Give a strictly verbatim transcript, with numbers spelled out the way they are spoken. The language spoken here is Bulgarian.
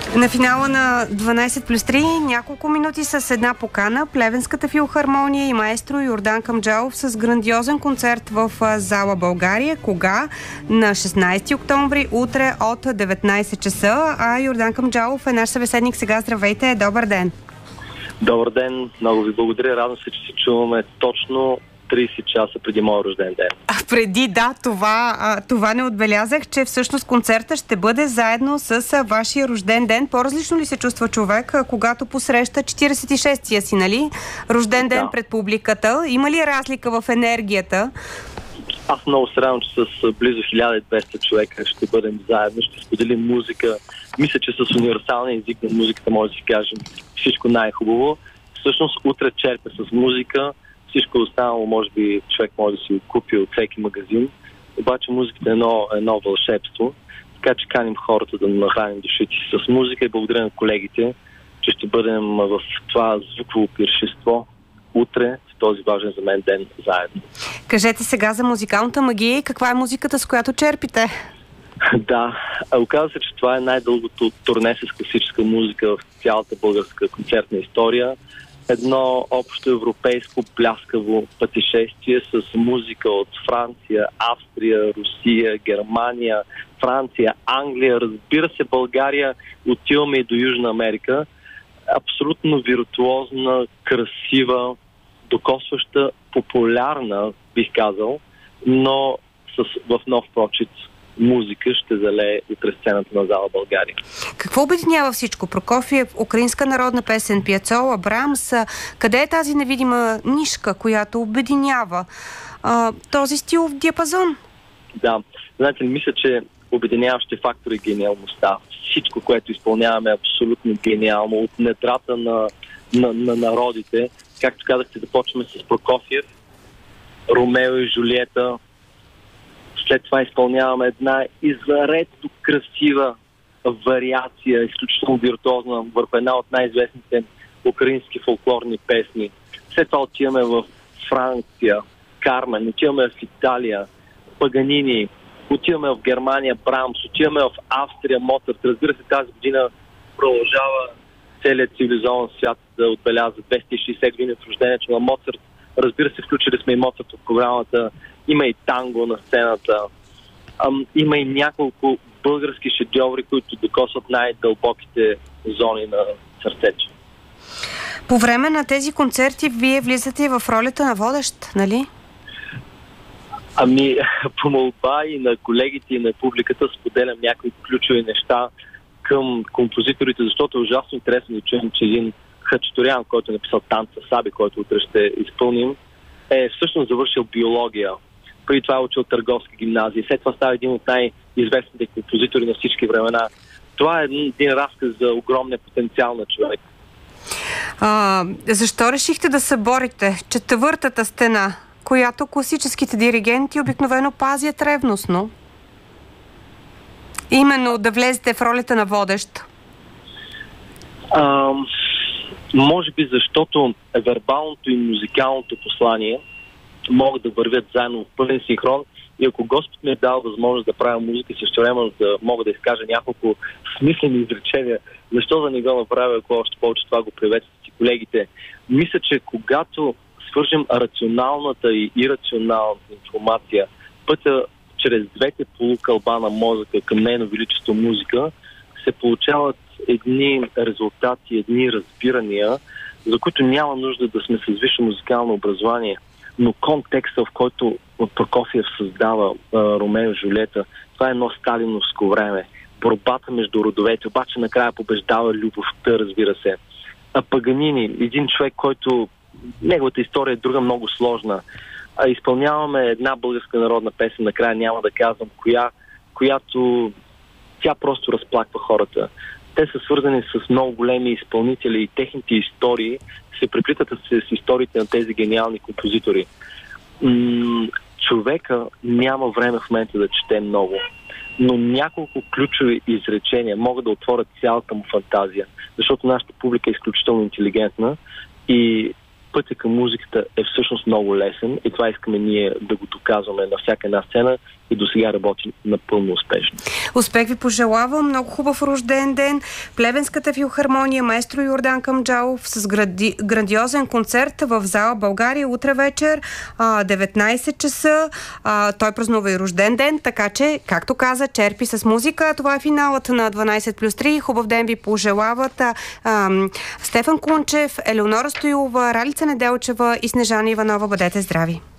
На финала на дванайсет плюс три няколко минути с една покана. Плевенската филхармония и маестро Йордан Камджалов с грандиозен концерт в зала България. Кога? На шестнайсети октомври, утре от деветнайсет часа. А Йордан Камджалов е наш събеседник сега. Здравейте, добър ден! Добър ден, много ви благодаря. Радвам се, че се чуваме точно трийсет часа преди моя рожден ден. А преди, да, това, а, това не отбелязах, че всъщност концерта ще бъде заедно с а, вашия рожден ден. По-различно ли се чувства човек, а, когато посреща четирийсет и шестия си, нали? Рожден ден да. Пред публиката. Има ли разлика в енергията? Аз много се радвам, че с близо хиляда и двеста човека ще бъдем заедно, ще споделим музика. Мисля, че с универсалния език на музиката може да си кажем всичко най-хубаво. Всъщност утре черпя с музика. Всичко останало, може би, човек може да си купи от всеки магазин. Обаче музиката е едно, едно вълшебство. Така че каним хората да нахраним душите си с музика и благодаря на колегите, че ще бъдем в това звуково пиршество утре, в този важен за мен ден заедно. Кажете сега за музикалната магия и каква е музиката, с която черпите? Да, оказва се, че това е най-дългото турне с класическа музика в цялата българска концертна история. Едно общо европейско пляскаво пътешествие с музика от Франция, Австрия, Русия, Германия, Франция, Англия, разбира се, България, отиваме и до Южна Америка. Абсолютно виртуозна, красива, докосваща, популярна, бих казал, но с, в нов прочит музика ще залее утре сцената на зала България. Какво обединява всичко? Прокофиев, украинска народна песен, Пиацола, Брамс. Къде е тази невидима нишка, която обединява а, този стилов диапазон? Да, знаете ли, мисля, че обединяващи фактор е гениалността. Всичко, което изпълняваме, е абсолютно гениално. От недрата на, на, на народите. Както казахте, започваме с Прокофиев, Ромео и Жулиета. След това изпълняваме една извънредно красива вариация, изключително виртуозна, върху една от най-известните украински фолклорни песни. След това отиваме в Франция, Кармен, отиваме в Италия, Паганини, отиваме в Германия, Брамс, отиваме в Австрия, Моцарт. Разбира се, тази година продължава целият цивилизован свят да отбелязва двеста и шейсет години от рождението на Моцарт. Разбира се, включили сме и Моцарт от програмата. Има и танго на сцената. Ам, има и няколко български шедьоври, които докосват най-дълбоките зони на сърцето. По време на тези концерти вие влизате в ролята на водещ, нали? Ами, по молба и на колегите, и на публиката споделям някои ключови неща към композиторите, защото е ужасно интересно да чуем, че един Хачатурян, който е написал Танца Саби, който утре ще изпълним, е всъщност завършил биология. Преди това е учил търговска гимназия. След това става един от най-известните композитори на всички времена. Това е един, един разказ за огромния потенциал на човек. А, защо решихте да се борите? Четвъртата стена, която класическите диригенти обикновено пазят ревностно? Именно да влезете в ролята на водещ? А, може би защото вербалното и музикалното послание могат да вървят заедно в пълен синхрон и ако Господ ми е дал възможност да правя музика и същевременно да мога да изкажа няколко смислени изречения, защо да не го направя, ако още повече това го приветстват и колегите. Мисля, че когато свържем рационалната и ирационалната информация, пътя чрез двете полукълба на мозъка към нейно величество музика, се получават едни резултати, едни разбирания, за които няма нужда да сме с висше музикално образование. Но контекста, в който Прокофиев създава а, Ромео и Жулиета, това е едно сталиновско време. Борбата между родовете, обаче накрая побеждава любовта, разбира се. А Паганини, един човек, който неговата история е друга много сложна. А, изпълняваме една българска народна песен, накрая няма да казвам коя, която тя просто разплаква хората. Те са свързани с много големи изпълнители и техните истории се преплитат с историите на тези гениални композитори. М- човека няма време в момента да чете много, но няколко ключови изречения могат да отворят цялата му фантазия, защото нашата публика е изключително интелигентна и пътя към музиката е всъщност много лесен и това искаме ние да го доказваме на всяка една сцена и до сега работи напълно успешно. Успех ви пожелавам, много хубав рожден ден. Плевенската филхармония, маестро Йордан Камджалов с гради, грандиозен концерт в зала България утре вечер, а, деветнайсет часа. А, той празнува и рожден ден, така че, както каза, черпи с музика. Това е финалът на дванайсет плюс три. Хубав ден ви пожелават а, а, Стефан Кунчев, Елеонора Стоилова, Ралица Неделчева и Снежана Иванова. Бъдете здрави!